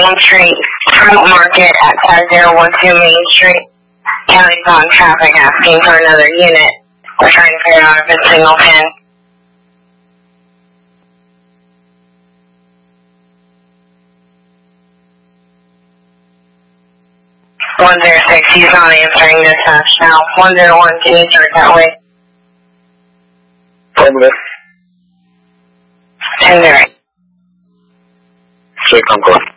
Main Street, Front Market at 5012 Main Street. County's on traffic asking for another unit. We're trying to figure out if it's single pin. 106, he's not answering dispatch now. 101, can you start that way? Affirmative. 10-0. Check, I'm going.